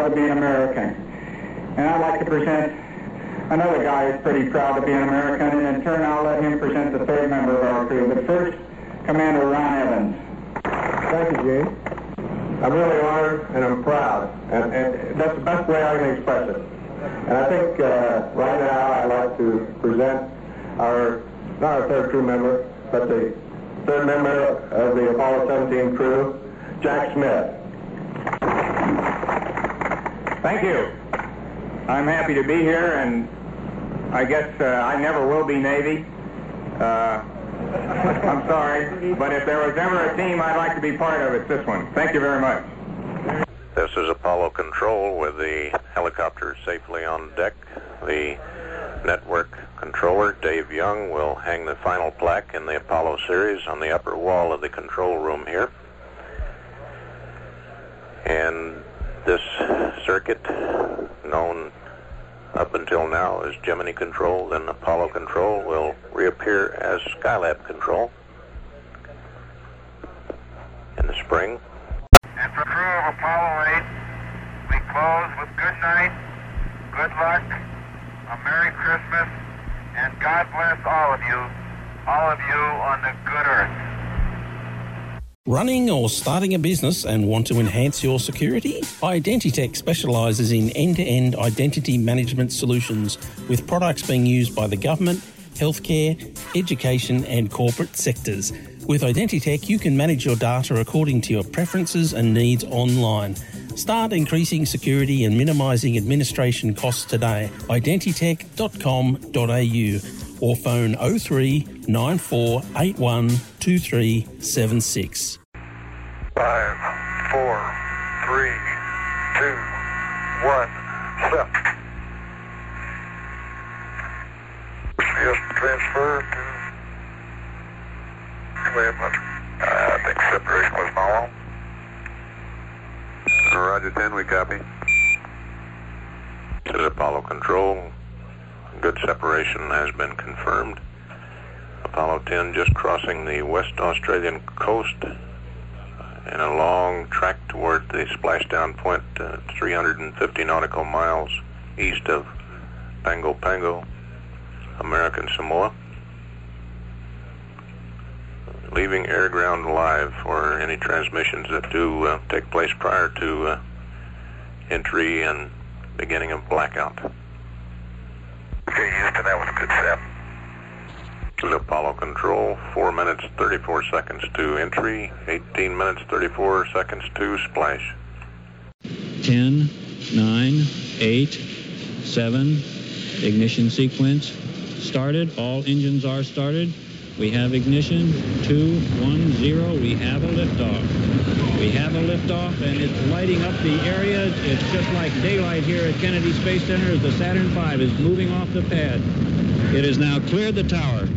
proud to be an American. And I'd like to present another guy who's pretty proud to be an American, and in turn I'll let him present the third member of our crew. But first, Commander Ron Evans. Thank you, Gene. I'm really honored and I'm proud, and that's the best way I can express it. And I think right now I'd like to present not our third crew member, but the third member of the Apollo 17 crew, Jack Smith. Thank you. I'm happy to be here, and I guess I never will be Navy. I'm sorry, but if there was ever a team I'd like to be part of, it's this one. Thank you very much. This is Apollo Control with the helicopter safely on deck. The network controller, Dave Young, will hang the final plaque in the Apollo series on the upper wall of the control room here. And this circuit, known up until now as Gemini Control, then Apollo Control, will reappear as Skylab Control in the spring. And for crew of Apollo 8, we close with good night, good luck, a Merry Christmas, and God bless all of you on the good earth. Running or starting a business and want to enhance your security? Identitech specialises in end-to-end identity management solutions with products being used by the government, healthcare, education and corporate sectors. With Identitech, you can manage your data according to your preferences and needs online. Start increasing security and minimising administration costs today. Identitech.com.au or phone 03 9481 2376. 5, 4, 3, 2, 1, set. Yes, transfer to command bunch. I think separation was normal. Roger 10, we copy. This is Apollo Control. Good separation has been confirmed. Apollo 10 just crossing the West Australian coast in a long track toward the splashdown point 350 nautical miles east of Pago Pago, American Samoa. Leaving air-ground live for any transmissions that do take place prior to entry and beginning of blackout. Okay, Houston, that was a good set. This is Apollo Control, 4 minutes 34 seconds to entry, 18 minutes 34 seconds to splash. 10, 9, 8, 7, ignition sequence started. All engines are started. We have ignition, 2, 1, 0. We have a liftoff. We have a liftoff, and it's lighting up the area. It's just like daylight here at Kennedy Space Center as the Saturn V is moving off the pad. It has now cleared the tower.